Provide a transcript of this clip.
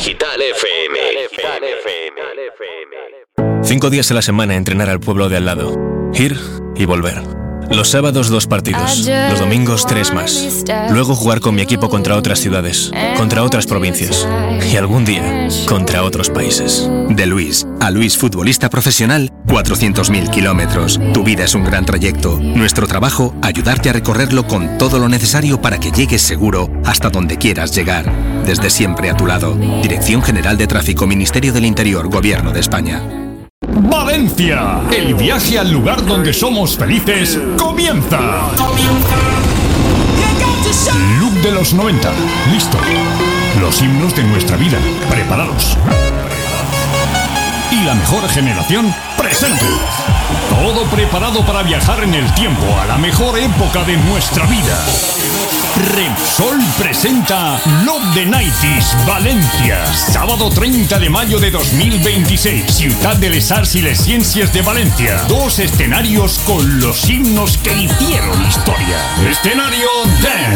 Digital FM. 5 días a la semana entrenar al pueblo de al lado. Ir y volver. Los sábados 2 partidos, los domingos 3 más. Luego jugar con mi equipo contra otras ciudades, contra otras provincias y algún día contra otros países. De Luis a Luis futbolista profesional, 400.000 kilómetros. Tu vida es un gran trayecto. Nuestro trabajo, ayudarte a recorrerlo con todo lo necesario para que llegues seguro hasta donde quieras llegar. Desde siempre a tu lado. Dirección General de Tráfico, Ministerio del Interior, Gobierno de España. Valencia, el viaje al lugar donde somos felices comienza. Look de los 90, listo. Los himnos de nuestra vida, preparados. Y la mejor generación, presente. Todo preparado para viajar en el tiempo a la mejor época de nuestra vida. Repsol presenta Love the 90s Valencia, sábado 30 de mayo de 2026, Ciudad de les Arts y les Ciencias de Valencia. 2 escenarios con los himnos que hicieron historia. Escenario Dance,